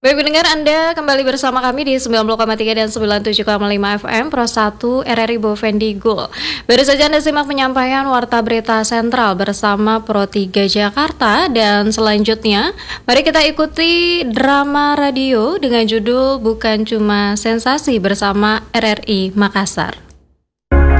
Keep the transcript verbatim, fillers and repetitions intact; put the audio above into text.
Baik pendengar, Anda kembali bersama kami di sembilan puluh koma tiga dan sembilan puluh tujuh koma lima F M Pro satu R R I Bovendigul. Baru saja Anda simak penyampaian Warta Berita Sentral bersama Pro tiga Jakarta. Dan selanjutnya, mari kita ikuti drama radio dengan judul Bukan Cuma Sensasi bersama R R I Makassar.